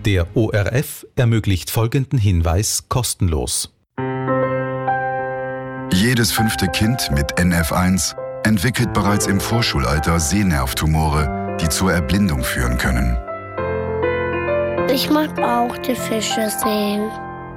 Der ORF ermöglicht folgenden Hinweis kostenlos. Jedes 5. Kind mit NF1 entwickelt bereits im Vorschulalter Sehnervtumore, die zur Erblindung führen können. Ich mag auch die Fische sehen.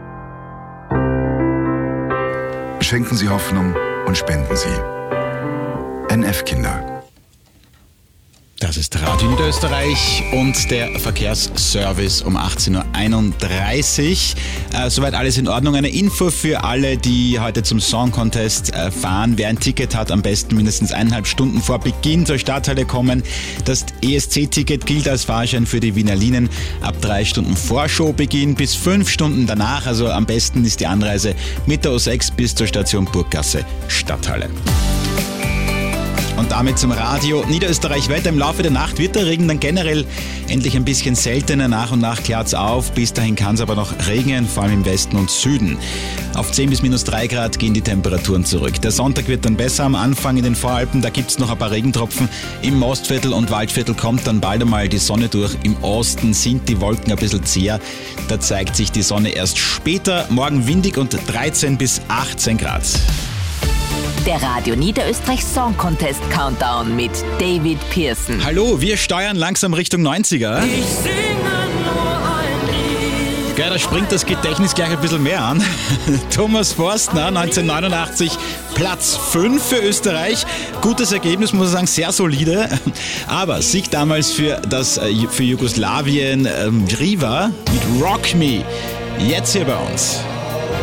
Schenken Sie Hoffnung und spenden Sie. NF-Kinder. Das ist Radio Niederösterreich und der Verkehrsservice um 18.31 Uhr. Soweit alles in Ordnung. Eine Info für alle, die heute zum Song Contest fahren. Wer ein Ticket hat, am besten mindestens 1,5 Stunden vor Beginn zur Stadthalle kommen. Das ESC-Ticket gilt als Fahrschein für die Wiener Linien ab 3 Stunden vor Showbeginn bis 5 Stunden danach. Also am besten ist die Anreise mit der O6 bis zur Station Burggasse Stadthalle. Und damit zum Radio Niederösterreich Wetter. Im Laufe der Nacht wird der Regen dann generell endlich ein bisschen seltener. Nach und nach klärt's auf. Bis dahin kann es aber noch regnen, vor allem im Westen und Süden. Auf 10 bis -3 Grad gehen die Temperaturen zurück. Der Sonntag wird dann besser am Anfang in den Voralpen. Da gibt's noch ein paar Regentropfen. Im Mostviertel und Waldviertel kommt dann bald einmal die Sonne durch. Im Osten sind die Wolken ein bisschen zäher. Da zeigt sich die Sonne erst später. Morgen windig und 13 bis 18 Grad. Der Radio Niederösterreich Song Contest Countdown mit David Pearson. Hallo, wir steuern langsam Richtung 90er. Ich singe nur ein Lied. Gell, da springt das Gedächtnis gleich ein bisschen mehr an. Thomas Forstner, 1989, Platz 5 für Österreich. Gutes Ergebnis, muss ich sagen, sehr solide. Aber Sieg damals für Jugoslawien, Riva mit Rock Me. Jetzt hier bei uns.